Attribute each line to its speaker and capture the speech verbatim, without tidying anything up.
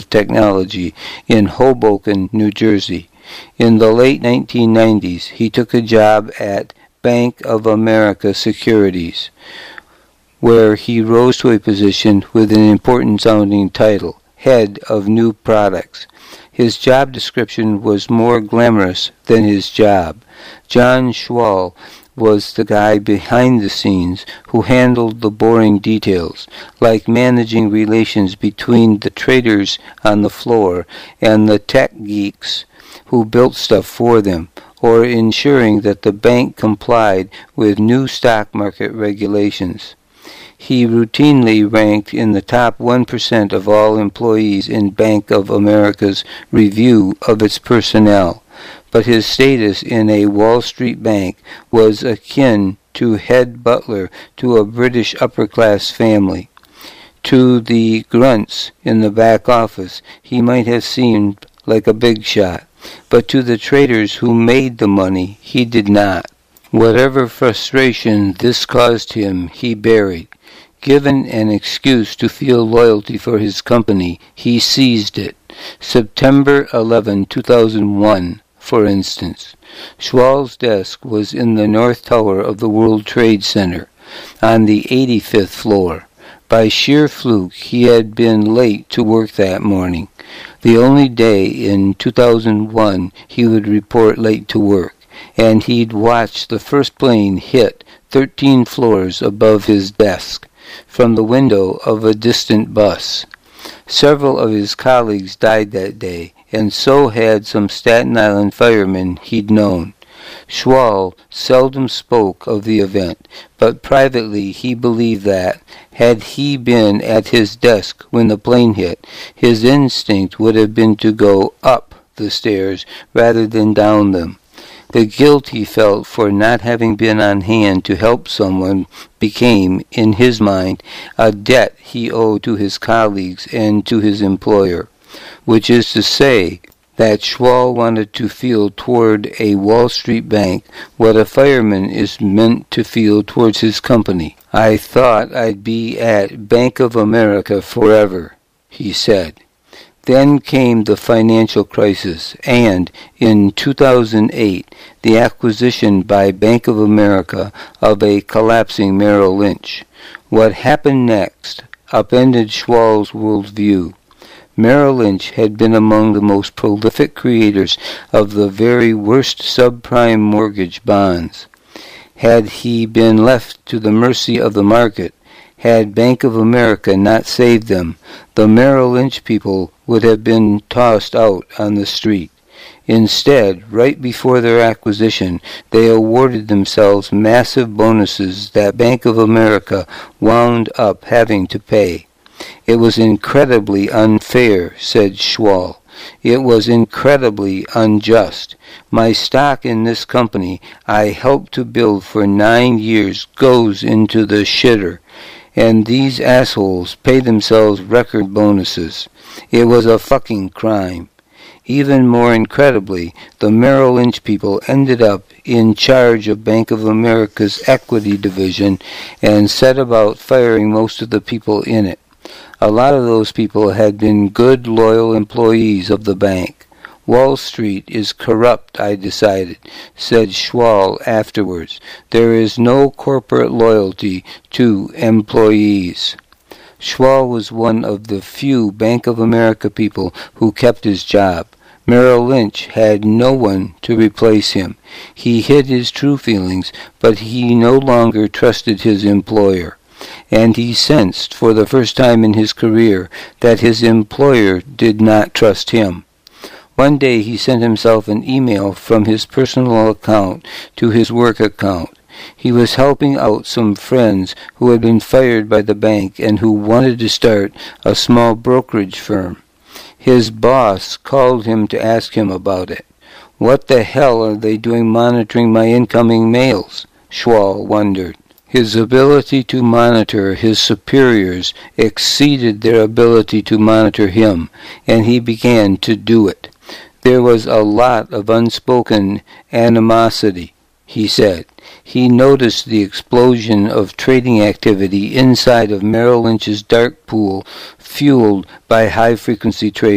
Speaker 1: Informative Technology in Hoboken, New Jersey. In the late nineteen nineties, he took a job at Bank of America Securities, where he rose to a position with an important-sounding title, Head of New Products. His job description was more glamorous than his job. John Schwal was the guy behind the scenes who handled the boring details, like managing relations between the traders on the floor and the tech geeks who built stuff for them, or ensuring that the bank complied with new stock market regulations. He routinely ranked in the top one percent of all employees in Bank of America's review of its personnel, but his status in a Wall Street bank was akin to head butler to a British upper-class family. To the grunts in the back office, he might have seemed like a big shot, but to the traders who made the money, he did not. Whatever frustration this caused him, he buried. Given an excuse to feel loyalty for his company, he seized it. September eleventh, two thousand one, for instance. Schwal's desk was in the North Tower of the World Trade Center, on the eighty-fifth floor. By sheer fluke, he had been late to work that morning, the only day in two thousand one he would report late to work, and he'd watched the first plane hit thirteen floors above his desk, from the window of a distant bus. Several of his colleagues died that day, and so had some Staten Island firemen he'd known. Schwal seldom spoke of the event, but privately he believed that, had he been at his desk when the plane hit, his instinct would have been to go up the stairs rather than down them. The guilt he felt for not having been on hand to help someone became, in his mind, a debt he owed to his colleagues and to his employer, which is to say that Schwal wanted to feel toward a Wall Street bank what a fireman is meant to feel towards his company. "I thought I'd be at Bank of America forever," he said. Then came the financial crisis, and, in two thousand eight, the acquisition by Bank of America of a collapsing Merrill Lynch. What happened next upended Schwal's worldview. Merrill Lynch had been among the most prolific creators of the very worst subprime mortgage bonds. Had he been left to the mercy of the market, had Bank of America not saved them, the Merrill Lynch people would have been tossed out on the street. Instead, right before their acquisition, they awarded themselves massive bonuses that Bank of America wound up having to pay. "It was incredibly unfair," said Schwal. "It was incredibly unjust. My stock in this company I helped to build for nine years goes into the shitter, and these assholes pay themselves record bonuses. It was a fucking crime." Even more incredibly, the Merrill Lynch people ended up in charge of Bank of America's equity division and set about firing most of the people in it. A lot of those people had been good, loyal employees of the bank. "Wall Street is corrupt, I decided," said Schwal afterwards. "There is no corporate loyalty to employees." Schwal was one of the few Bank of America people who kept his job. Merrill Lynch had no one to replace him. He hid his true feelings, but he no longer trusted his employer. And he sensed, for the first time in his career, that his employer did not trust him. One day he sent himself an email from his personal account to his work account. He was helping out some friends who had been fired by the bank and who wanted to start a small brokerage firm. His boss called him to ask him about it. "What the hell are they doing monitoring my incoming mails?" Schwal wondered. His ability to monitor his superiors exceeded their ability to monitor him, and he began to do it. "There was a lot of unspoken animosity," he said. He noticed the explosion of trading activity inside of Merrill Lynch's dark pool, fueled by high-frequency trading.